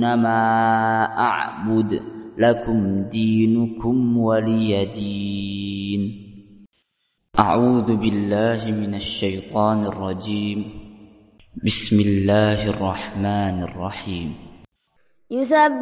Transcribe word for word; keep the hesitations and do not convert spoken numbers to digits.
تعبدون ما أعبد لكم دينكم ولي دين. أعوذ بالله من الشيطان الرجيم. بسم الله الرحمن الرحيم. يسبح